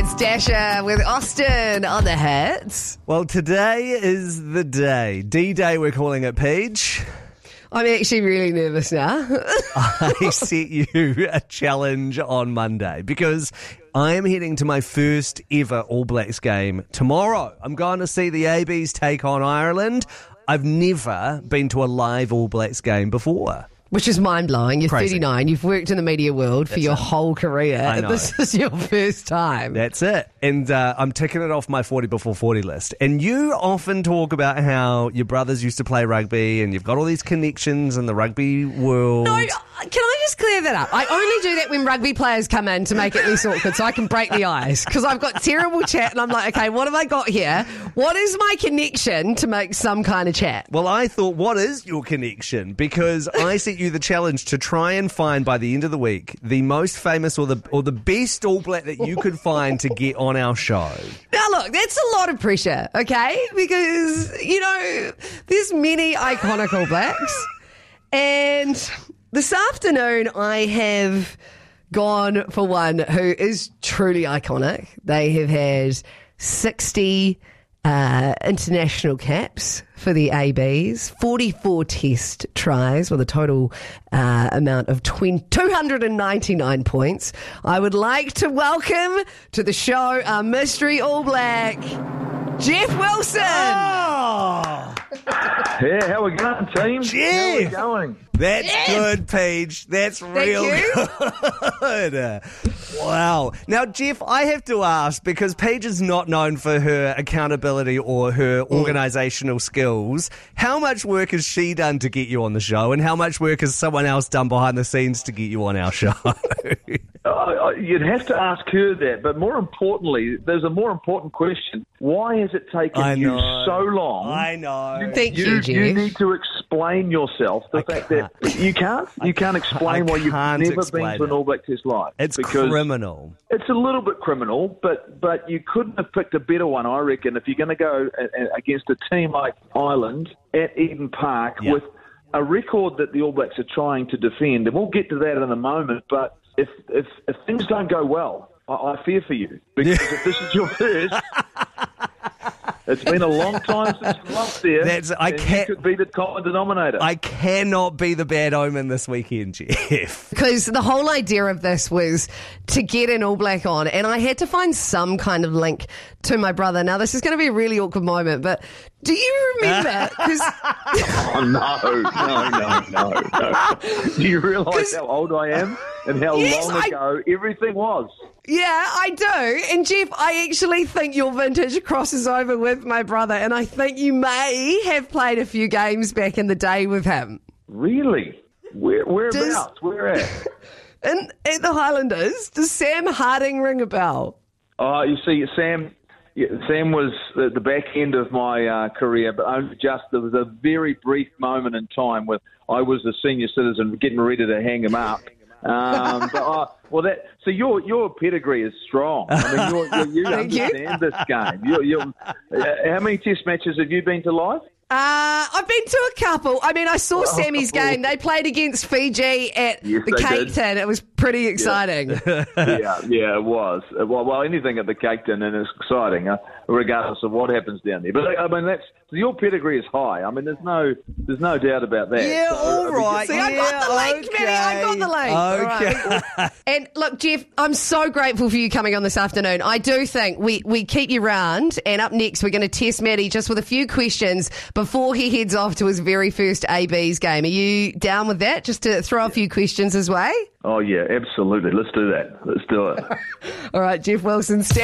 It's Dasher with Austin on the hits. Well, today is the day. D-Day, we're calling it, Paige. I'm actually really nervous now. I set you a challenge on Monday because I am heading to my first ever All Blacks game tomorrow. I'm going to see the ABs take on Ireland. I've never been to a live All Blacks game before. Which is mind-blowing. You're Crazy. 39. You've worked in the media world for your whole career. I know. This is your first time. That's it. And I'm ticking it off my 40 before 40 list. And you often talk about how your brothers used to play rugby and you've got all these connections in the rugby world. No, can I just clear that up? I only do that when rugby players come in to make it less awkward so I can break the ice. Because I've got terrible chat and I'm like, okay, what have I got here? What is my connection to make some kind of chat? Well, I thought, what is your connection? Because I sent you the challenge to try and find by the end of the week the most famous or the best All Black that you could find to get on our show. Now, look, that's a lot of pressure, okay? Because, there's many iconic All Blacks. And this afternoon, I have gone for one who is truly iconic. They have had 60 international caps for the ABs, 44 test tries with a total amount of 299 points. I would like to welcome to the show our mystery All Black, Jeff Wilson. Oh, Yeah, how we going, team? Jeff! How we going? that's Yes. good, Paige. That's real you. good. Wow. Now, Jeff, I have to ask, because Paige is not known for her accountability or her organisational skills, how much work has she done to get you on the show, and how much work has someone else done behind the scenes to get you on our show? You'd have to ask her that, but more importantly, there's a more important question. Why has it taken you so long? I know. Thank you, Jeff. You need to explain yourself. The fact that you can't explain why you've can't never explain been to an it. All Black Test live. It's because criminal. It's a little bit criminal, but you couldn't have picked a better one, I reckon, if you're going to go against a team like Ireland at Eden Park with a record that the All Blacks are trying to defend. And we'll get to that in a moment, but if things don't go well, I fear for you. Because if this is your first, it's been a long time since you lost there. You could be the common denominator. I cannot be the bad omen this weekend, Jeff. Because the whole idea of this was to get an All Black on, and I had to find some kind of link to my brother. Now, this is going to be a really awkward moment, but do you remember? No. Do you realise how old I am and how long ago everything was? Yeah, I do. And Jeff, I actually think your vintage crosses over with my brother, and I think you may have played a few games back in the day with him. Really? Whereabouts? Where at? At the Highlanders. Does Sam Harding ring a bell? Oh, you see, Sam was at the back end of my career, but only there was a very brief moment in time where I was a senior citizen getting ready to hang him up. So your pedigree is strong. I mean, you understand this game. How many test matches have you been to live? I've been to a couple. I mean, I saw Sammy's game. They played against Fiji at the Cape Town. It was pretty exciting. Yeah, it was. Well, anything at the Cape Town and it's exciting, regardless of what happens down there. But I mean, your pedigree is high. I mean, there's no doubt about that. Yeah, all right. See, I got the link, Matty. I got the link. Okay. Right. And look, Jeff, I'm so grateful for you coming on this afternoon. I do think we keep you round, and up next we're going to test Matty just with a few questions before he heads off to his very first ABs game. Are you down with that? Just to throw a few questions his way? Oh, yeah, absolutely. Let's do that. Let's do it. All right, Jeff Wilson.